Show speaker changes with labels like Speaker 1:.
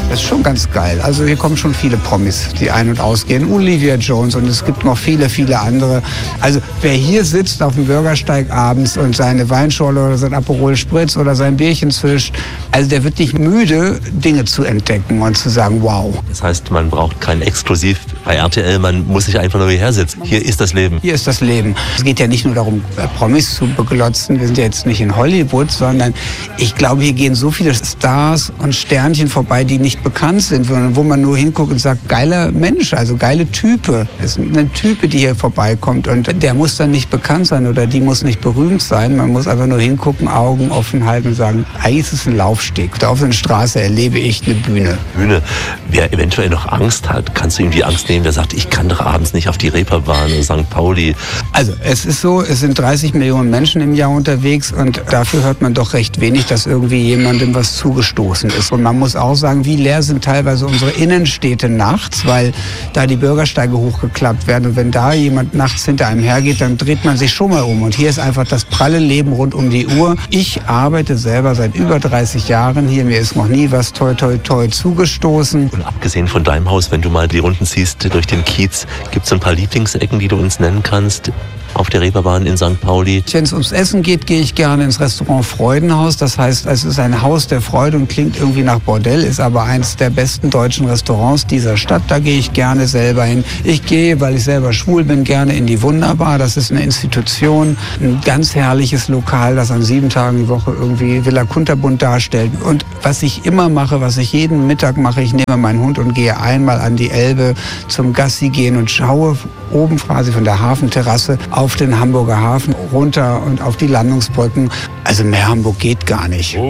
Speaker 1: Das ist schon ganz geil. Also hier kommen schon viele Promis, die ein- und ausgehen. Olivia Jones und es gibt noch viele, viele andere. Also wer hier sitzt auf dem Bürgersteig abends und seine Weinschorle oder sein Aperol Spritz oder sein Bierchen zischt, also der wird nicht müde, Dinge zu entdecken und zu sagen, wow.
Speaker 2: Das heißt, man braucht kein Exklusiv bei RTL, man muss sich einfach nur hierher setzen. Hier ist das Leben.
Speaker 1: Hier ist das Leben. Es geht ja nicht nur darum, Promis zu beglotzen. Wir sind ja jetzt nicht in Hollywood, sondern ich glaube, hier gehen so viele Stars und Sternchen vorbei, die nicht bekannt sind, wo man nur hinguckt und sagt, geiler Mensch, also geile Type. Es ist eine Type, die hier vorbeikommt und der muss dann nicht bekannt sein oder die muss nicht berühmt sein. Man muss einfach nur hingucken, Augen offen halten und sagen, eigentlich ist es ein Laufsteg. Da auf der Straße erlebe ich eine Bühne.
Speaker 2: Wer eventuell noch Angst hat, kannst du ihm die Angst nehmen, der sagt, ich kann doch abends nicht auf die Reeperbahn oder St. Pauli.
Speaker 1: Also es ist so, es sind 30 Millionen Menschen im Jahr unterwegs und dafür hört man doch recht wenig, dass irgendwie jemandem was zugestoßen ist. Und man muss auch sagen, wie leer sind teilweise unsere Innenstädte nachts, weil da die Bürgersteige hochgeklappt werden. Und wenn da jemand nachts hinter einem hergeht, dann dreht man sich schon mal um. Und hier ist einfach das pralle Leben rund um die Uhr. Ich arbeite selber seit über 30 Jahren hier. Mir ist noch nie was toi toi toi zugestoßen.
Speaker 2: Und abgesehen von deinem Haus, wenn du mal die Runden ziehst durch den Kiez, gibt es ein paar Lieblingsecken, die du uns nennen kannst? Auf der Reeperbahn in St. Pauli.
Speaker 1: Wenn es ums Essen geht, gehe ich gerne ins Restaurant Freudenhaus. Das heißt, es ist ein Haus der Freude und klingt irgendwie nach Bordell, ist aber eines der besten deutschen Restaurants dieser Stadt. Da gehe ich gerne selber hin. Ich gehe, weil ich selber schwul bin, gerne in die Wunderbar. Das ist eine Institution, ein ganz herrliches Lokal, das an 7 Tagen die Woche irgendwie Villa Kunterbund darstellt. Und was ich immer mache, was ich jeden Mittag mache, ich nehme meinen Hund und gehe einmal an die Elbe zum Gassi gehen und schaue oben quasi von der Hafenterrasse auf den Hamburger Hafen runter und auf die Landungsbrücken. Also mehr Hamburg geht gar nicht.